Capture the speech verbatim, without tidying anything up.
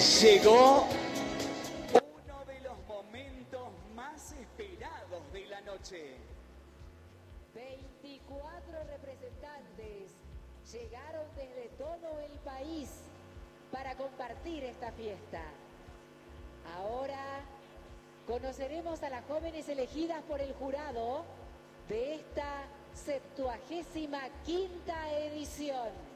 Llegó uno de los momentos más esperados de la noche. veinticuatro representantes llegaron desde todo el país para compartir esta fiesta. Ahora conoceremos a las jóvenes elegidas por el jurado de esta septuagésima quinta edición.